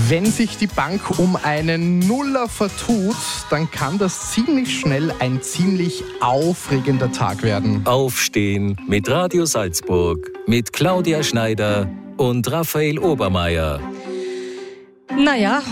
Wenn sich die Bank um einen Nuller vertut, dann kann das ziemlich schnell ein ziemlich aufregender Tag werden. Aufstehen mit Radio Salzburg, mit Claudia Schneider und Raphael Obermeier. Naja,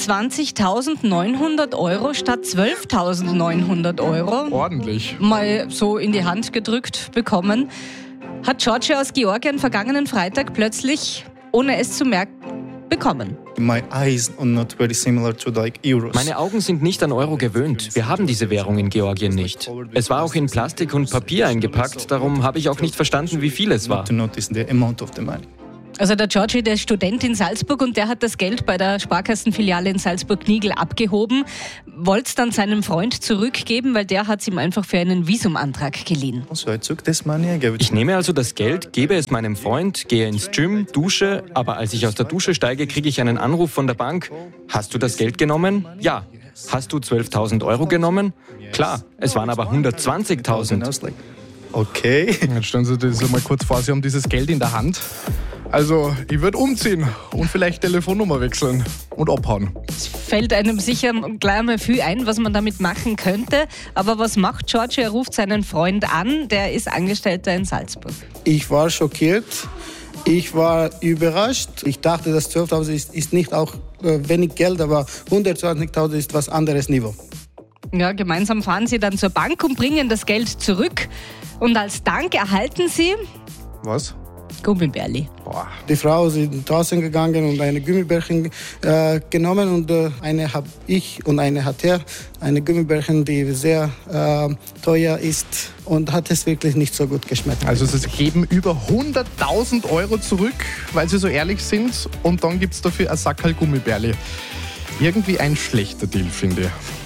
120.900 Euro statt 12.900 Euro. Ordentlich. Mal so in die Hand gedrückt bekommen. Hat Georgia aus Georgien vergangenen Freitag plötzlich, ohne es zu merken, bekommen. My eyes are not very similar to like euros. Meine Augen sind nicht an Euro gewöhnt. Wir haben diese Währung in Georgien nicht. Es war auch in Plastik und Papier eingepackt, darum habe ich auch nicht verstanden, wie viel es war. To notice the amount of the money. Also der Georgi, der ist Student in Salzburg und der hat das Geld bei der Sparkassenfiliale in Salzburg-Nigl abgehoben, wollte es dann seinem Freund zurückgeben, weil der hat es ihm einfach für einen Visumantrag geliehen. So I took this money, I gave it. Ich nehme also das Geld, gebe es meinem Freund, gehe ins Gym, dusche, aber als ich aus der Dusche steige, kriege ich einen Anruf von der Bank. Hast du das Geld genommen? Ja. Hast du 12.000 Euro genommen? Klar, es waren aber 120.000. Okay. Jetzt stellen Sie sich das mal kurz vor, Sie haben dieses Geld in der Hand. Also, ich würde umziehen und vielleicht Telefonnummer wechseln und abhauen. Es fällt einem sicher gleich mal viel ein, was man damit machen könnte. Aber was macht Georgi? Er ruft seinen Freund an, der ist Angestellter in Salzburg. Ich war schockiert. Ich war überrascht. Ich dachte, dass 12.000 ist nicht auch wenig Geld, aber 120.000 ist was anderes Niveau. Ja, gemeinsam fahren sie dann zur Bank und bringen das Geld zurück. Und als Dank erhalten sie Was? Gummibärli. Boah. Die Frau ist draußen gegangen und eine Gummibärchen genommen und eine habe ich und eine hat er. Eine Gummibärchen, die sehr teuer ist und hat es wirklich nicht so gut geschmeckt. Also sie geben über 100.000 Euro zurück, weil sie so ehrlich sind und dann gibt es dafür ein Sackerl Gummibärli. Irgendwie ein schlechter Deal, finde ich.